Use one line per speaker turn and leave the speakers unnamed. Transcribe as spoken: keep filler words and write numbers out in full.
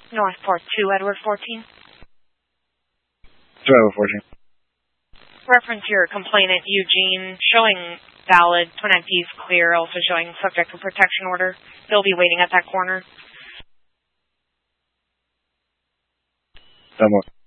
Northport two, Edward fourteen.
two Edward fourteen.
Reference your complainant, Eugene, showing valid, twenty-nine P's clear, also showing subject to protection order. He'll be waiting at that corner.
Done.